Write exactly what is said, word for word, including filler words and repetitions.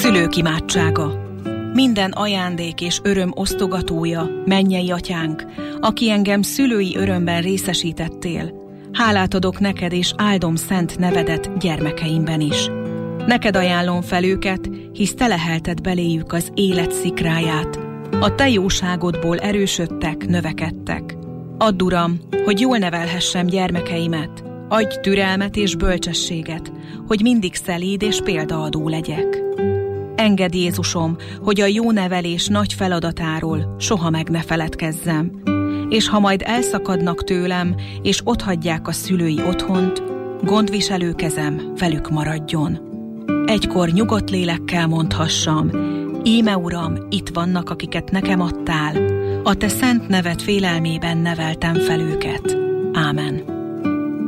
Szülők imádsága. Minden ajándék és öröm osztogatója, mennyei atyánk, aki engem szülői örömben részesítettél, hálát adok neked és áldom szent nevedet gyermekeimben is. Neked ajánlom fel őket, hisz te lehelted beléjük az élet szikráját. A te jóságodból erősödtek, növekedtek. Add, Uram, hogy jól nevelhessem gyermekeimet. Adj türelmet és bölcsességet, hogy mindig szelíd és példaadó legyek. Engedd, Jézusom, hogy a jó nevelés nagy feladatáról soha meg ne feledkezzem, és ha majd elszakadnak tőlem, és otthagyják a szülői otthont, gondviselő kezem velük maradjon. Egykor nyugodt lélekkel mondhassam: íme, Uram, itt vannak, akiket nekem adtál, a te szent neved félelmében neveltem fel őket. Ámen.